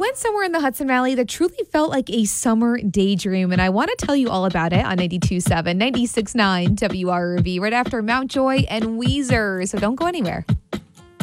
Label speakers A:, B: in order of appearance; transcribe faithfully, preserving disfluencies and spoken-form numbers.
A: went somewhere in the Hudson Valley that truly felt like a summer daydream, and I want to tell you all about it on ninety-two point seven, ninety-six point nine W R V right after Mountjoy and Weezer. So don't go anywhere.